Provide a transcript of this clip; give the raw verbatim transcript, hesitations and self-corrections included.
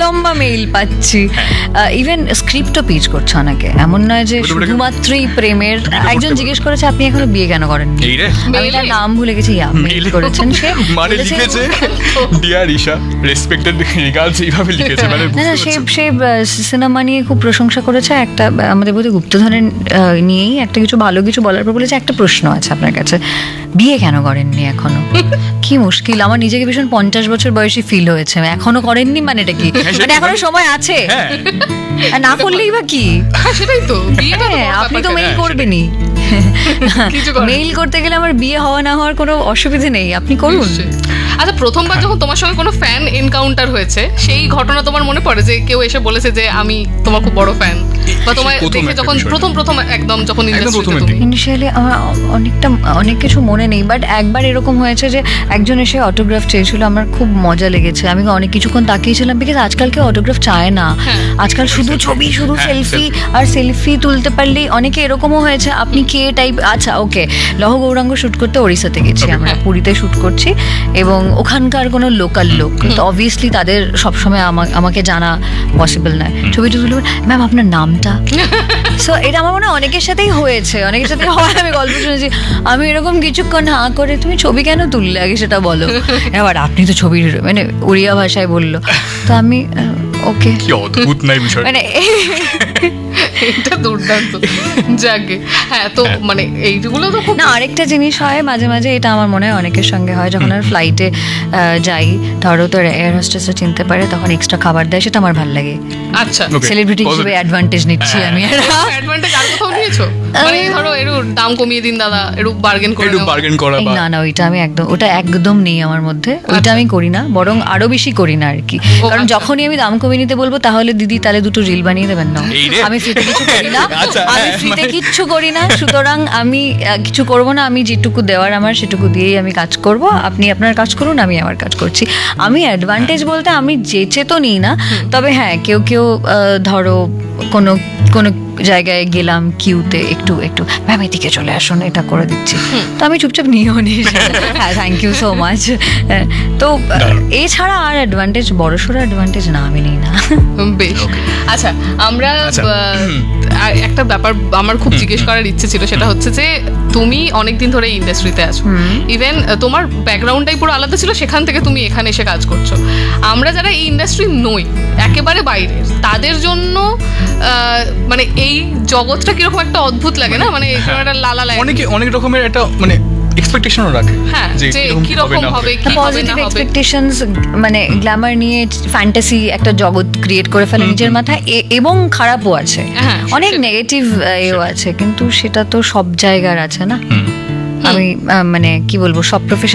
লম্বা মেইল পাচ্ছি, even স্ক্রিপ্টও pitch করছে অনেকে, এমন নয় যে শুধুমাত্রই প্রেমের। একজন জিজ্ঞেস করেছে আপনি এখনো বিয়ে কেন করেননি, আমি তার নাম ভুলে গেছি, মেইল করেছেন, সে মানে লিখেছে ডিয়ার ঈশা রেসপেক্টেড রিগার্ডস, এইভাবে লিখেছে। মানে না না, সে সে সিনেমা নিয়ে খুব প্রশংসা করেছে, একটা আমাদের বোধহয় গুপ্তধনের নিয়েই একটা কিছু ভালো কিছু বলার পর বলেছে একটা প্রশ্ন আছে আপনার কাছে, বিয়ে কেন করেননি এখনো? কি মুশকিল, আমার নিজেকে ভীষণ পঞ্চাশ বছর বয়সী ফিল হয়েছে, এখনো করেননি মানে এটা কি, মানে এখনো সময় আছে, না করলেই বা কি, সেটাই তো আপনি তো মেইল করবেনই, মেইল করতে গেলে আমার বিয়ে হওয়া না হওয়ার কোনো অসুবিধা নেই, আপনি করুন। আচ্ছা, প্রথমবার যখন তোমার সঙ্গে কোনো ফ্যান এনকাউন্টার হয়েছে সেই ঘটনা তোমার মনে পড়ে, যে কেউ এসে বলেছে যে আমি তোমার খুব বড় ফ্যান, বা তোমার দেখে যখন প্রথম প্রথম একদম যখন ইনিশিয়ালি আমার অনেকটা অনেক কিছু মনে নেই, বাট একবার এরকম হয়েছে যে একজন এসে অটোগ্রাফ চেয়েছিল, আমার খুব মজা লেগেছে, আমি অনেক কিছুক্ষণ তাকিয়েছিলাম, বিকজ আজকাল কেউ অটোগ্রাফ চায় না, আজকাল শুধু ছবি, শুধু সেলফি, আর সেলফি তুলতে পারলেই অনেকে এরকমও হয়েছে আপনি কে টাইপ। আচ্ছা ওকে, লহ গৌরাঙ্গ শুট করতে ওড়িশাতে গেছি আমরা, পুরীতে শুট করছি, এবং ওখানকার কোনো লোকাল লোক, তো অবভিয়াসলি তাদের সবসময় আমাকে জানা পসিবল নয়, ছবিটা তুলবে, ম্যাম আপনার নামটা, সো এটা আমার মনে হয় অনেকের সাথেই হয়েছে, অনেকের সাথে হয়, আমি গল্প শুনেছি, আমি এরকম কিছুক্ষণ হাঁ করে তুমি ছবি কেন তুললে আগে সেটা বলো, এবার আপনি তো ছবির মানে উড়িয়া ভাষায় বললো, তো আমি ওকে, কি অদ্ভুত নাই বিষয়, মানে এটা দুর্দান্ত জাগে। হ্যাঁ, তো মানে এইগুলো তো না, আরেকটা জিনিস হয় মাঝে মাঝে, এটা আমার মনে হয় অনেকের সঙ্গে হয়, যখন আর ফ্লাইটে যাই, ধরো তো এয়ার হোস্টেসরা চিনতে পারে, তখন এক্সট্রা খাবার দেয়, সেটা আমার ভালো লাগে। আচ্ছা, সেলিব্রিটি হিসেবে অ্যাডভান্টেজ নিচ্ছি আমি। অ্যাডভান্টেজ আর কোথাও নিয়েছো? মানে ধরো একটু দাম কমিয়ে দিন দাদা, একটু বার্গেন করে দাও, বার্গেন করা, না না, ওইটা আমি একদম, ওটা একদম নেই আমার মধ্যে, ওইটা আমি করি না, বরং আরো বেশি করি না আর কি, কারণ যখনই আমি দাম কমিয়ে নিতে বলবো, তাহলে দিদি তাহলে দুটো রিল বানিয়ে দেবেন না, আমি ফ্রিতে কিছু করি না, আমি ফ্রিতে কিচ্ছু করি না, সুতরাং আমি কিছু করবো না, আমি যেটুকু দেওয়ার আমার সেটুকু দিয়েই আমি কাজ করব, আপনি আপনার কাজ করুন, আমি আমার কাজ করছি। আমি অ্যাডভান্টেজ বলতে আমি যেচে তো নিই না, তবে হ্যাঁ কেউ কেউ ধরো কোনো কোনো জায়গায় গেলাম কিউতে, একটু একটু ম্যাম এদিকে চলে আসুন, এটা করে দিচ্ছি, তো আমি চুপচাপ নিয়েও নিই, হ্যাঁ থ্যাংক ইউ সো মাচ। তো এছাড়া আর অ্যাডভান্টেজ, বড়সড় অ্যাডভান্টেজ না আমি নিই না। বেশ, আচ্ছা আমরা একটা ব্যাপার আমার খুব জিজ্ঞেস করার ইচ্ছে ছিল, সেটা হচ্ছে যে তুমি অনেকদিন ধরে এই ইন্ডাস্ট্রিতে আছো, ইভেন তোমার ব্যাকগ্রাউন্ডটাই পুরো আলাদা ছিল, সেখান থেকে তুমি এখানে এসে কাজ করছো। আমরা যারা এই ইন্ডাস্ট্রি নই, একেবারে বাইরের, তাদের জন্য মানে এই জগৎটা কিরকম একটা অদ্ভুত লাগে না, মানে একটা লালা লাগে, অনেকে অনেক রকমের একটা মানে এক্সপেকটেশনও রাখে, হ্যাঁ যে কি রকম হবে, কি পজিটিভ এক্সপেকটেশনস, মানে গ্ল্যামার নিয়ে ফ্যান্টাসি একটা জগৎ ক্রিয়েট করে ফেলে নিজের মাথায়, এবং খারাপও আছে, অনেক নেগেটিভ এও আছে, কিন্তু সেটা তো সব জায়গার আছে না। আমি মানে কি বলবো, সব প্রফেশন